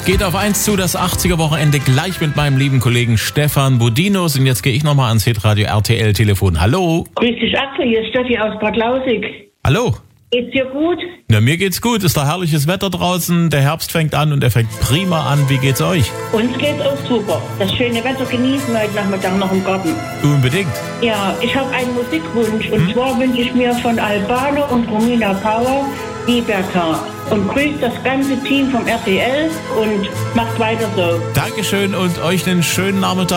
Geht auf 1 zu, das 80er-Wochenende gleich mit meinem lieben Kollegen Stefan Budinos. Und jetzt gehe ich nochmal ans Hitradio RTL-Telefon. Hallo. Grüß dich, Axel, hier ist Steffi aus Bad Lausig. Hallo. Geht's dir gut? Na, mir geht's gut. Ist da herrliches Wetter draußen. Der Herbst fängt an und er fängt prima an. Wie geht's euch? Uns geht's auch super. Das schöne Wetter genießen wir heute Nachmittag noch im Garten. Unbedingt. Ja, ich habe einen Musikwunsch. Und zwar wünsche ich mir von Albano und Romina Power Liberta. Und grüßt das ganze Team vom RTL und macht weiter so. Dankeschön und euch einen schönen Nachmittag.